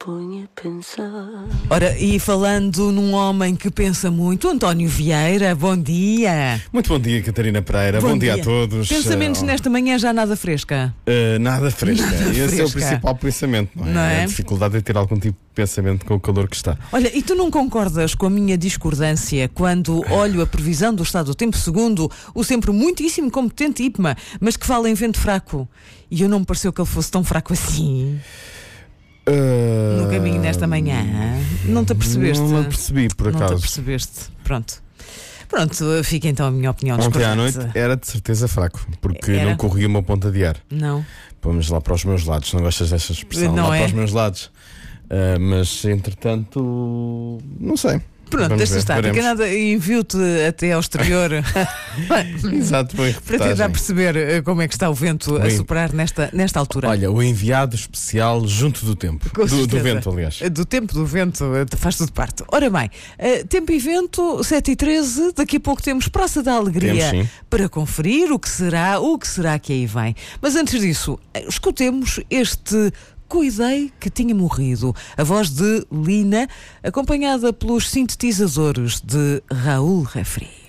põe a pensar. Ora, e falando num homem que pensa muito, António Vieira, bom dia. Muito bom dia, Catarina Pereira. Bom dia a todos. Pensamentos nesta manhã já nada fresca? Nada fresca. Esse é o fresca. principal pensamento, não é? Não é? A dificuldade é ter algum tipo de pensamento com o calor que está. Olha, e tu não concordas com a minha discordância quando olho a previsão do estado do tempo segundo o sempre muitíssimo competente IPMA, mas que fala em vento fraco? E eu não me pareceu que ele fosse tão fraco assim no caminho nesta manhã. Não te apercebeste? Não me percebi, por Não te acaso. apercebeste? Pronto, fica então a minha opinião Ontem discordante. à noite era de certeza fraco, porque Era? não corria uma ponta de ar. Não. Vamos lá para os meus lados, não gostas desta expressão? Não lá é? para os meus lados. Mas entretanto, não sei. Pronto, Vamos deixa ver, estar, porque veremos. nada envio-te até ao exterior Exato, foi para tentar perceber como é que está o vento a Bem. superar nesta altura. Olha, o enviado especial junto do tempo. Com Do certeza. vento, aliás. Do tempo, do vento, faz tudo parte. Ora bem, tempo e vento, 7h13, daqui a pouco temos Praça da Alegria Temos, sim. para conferir o que será que aí vem. Mas antes disso, escutemos este Cuidei que tinha morrido, a voz de Lina, acompanhada pelos sintetizadores de Raul Refri.